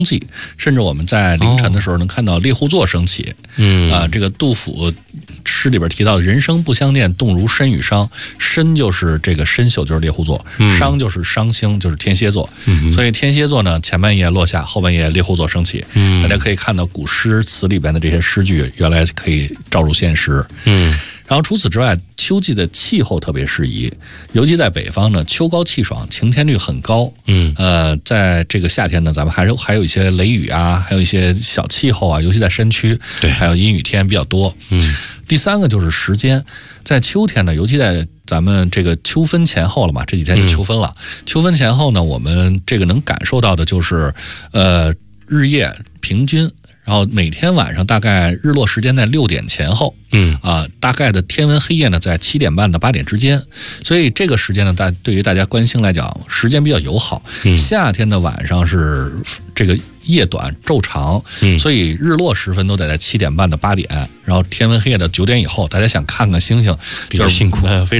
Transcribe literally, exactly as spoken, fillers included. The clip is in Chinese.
起，甚至我们在凌晨的时候能看到猎户座升起。嗯啊，这个杜甫诗里边提到“人生不相念，动如参与商”，参就是这个参宿，就是猎户座；商、嗯、就是商星，就是天蝎座。嗯、所以天蝎座呢，前半夜落下，后半夜猎户座升起。嗯、大家可以看到古诗词里边的这些诗句，原来可以照入现实。嗯。然后除此之外，秋季的气候特别适宜，尤其在北方呢，秋高气爽，晴天率很高。嗯，呃，在这个夏天呢，咱们还有还有一些雷雨啊，还有一些小气候啊，尤其在山区，对，还有阴雨天比较多。嗯，第三个就是时间，在秋天呢，尤其在咱们这个秋分前后了嘛，这几天就秋分了。嗯、秋分前后呢，我们这个能感受到的就是，呃，日夜平均。然后每天晚上大概日落时间在六点前后，嗯啊，大概的天文黑夜呢在七点半到八点之间，所以这个时间呢，大对于大家观星来讲，时间比较友好。嗯、夏天的晚上是这个夜短昼长，嗯，所以日落时分都得在七点半到八点，然后天文黑夜的九点以后，大家想看看星星， 比较辛苦， 呃，非